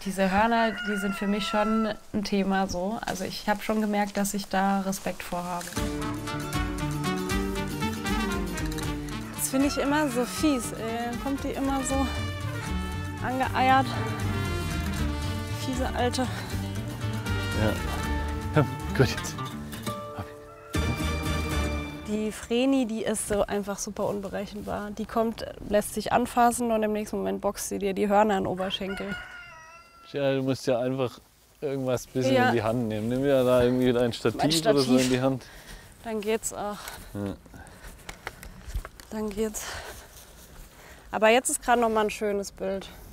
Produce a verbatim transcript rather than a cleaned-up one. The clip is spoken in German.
diese Hörner, die sind für mich schon ein Thema so. Also ich habe schon gemerkt, dass ich da Respekt vor habe. Das finde ich immer so fies. Ey. Dann kommt die immer so angeeiert. Fiese Alte. Ja. Ja, gut jetzt. Die Vreni, die ist so einfach super unberechenbar. Die kommt, lässt sich anfassen und im nächsten Moment boxt sie dir die Hörner in den Oberschenkel. Ja, du musst ja einfach irgendwas ein bisschen Ja. in die Hand nehmen. Nimm ja da irgendwie ein Stativ, Mein oder so Stativ. in die Hand. Dann geht's auch. Ja. Dann geht's. Aber jetzt ist gerade noch mal ein schönes Bild.